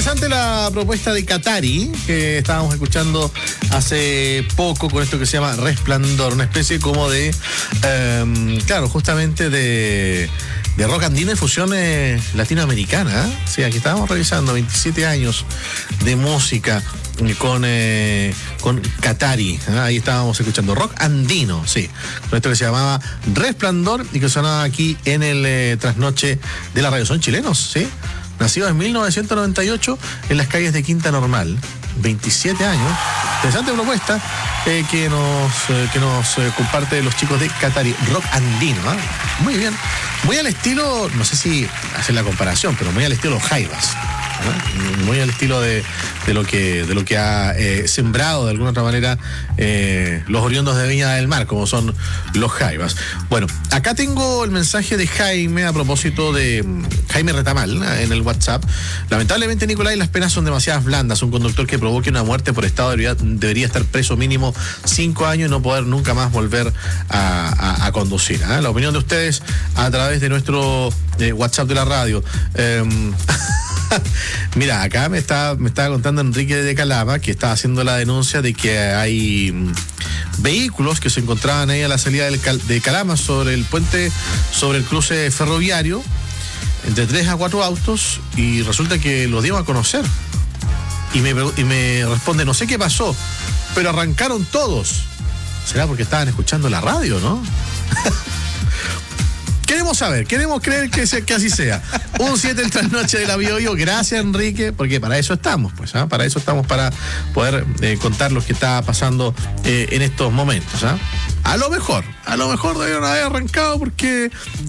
interesante la propuesta de Qatari, que estábamos escuchando hace poco con esto que se llama Resplandor, una especie como de, claro, justamente de rock andino y fusión latinoamericana. Sí, aquí estábamos revisando 27 años de música con Qatari. Ahí estábamos escuchando rock andino, sí, con esto que se llamaba Resplandor y que sonaba aquí en el trasnoche de la radio. Son chilenos, sí, nacidos en 1998 en las calles de Quinta Normal. 27 años. Interesante propuesta que nos comparte los chicos de Qatari, rock andino, ¿eh? Muy bien, muy al estilo, no sé si hacer la comparación, pero muy al estilo Los Jaivas, ¿no? Muy al estilo de lo que ha sembrado de alguna otra manera los oriundos de Viña del Mar, como son Los Jaivas. Bueno, acá tengo el mensaje de Jaime a propósito de Jaime Retamal en el WhatsApp. Lamentablemente, Nicolás, las penas son demasiadas blandas. Un conductor que provoque una muerte por estado debería estar preso mínimo 5 años y no poder nunca más volver a conducir. La opinión de ustedes a través de nuestro WhatsApp de la radio. Mira, acá me estaba contando Enrique de Calama que estaba haciendo la denuncia de que hay vehículos que se encontraban ahí a la salida de Calama sobre el puente, sobre el cruce ferroviario, entre 3 a 4 autos, y resulta que lo dio a conocer. Y me responde, no sé qué pasó, pero arrancaron todos. ¿Será porque estaban escuchando la radio, no? Queremos saber, queremos creer que así sea. Un 7 en trasnoche de la Bio. Gracias, Enrique, porque para eso estamos, pues, ¿ah? Para eso estamos, para poder contar lo que está pasando en estos momentos, ¿ah? A lo mejor debieron haber arrancado porque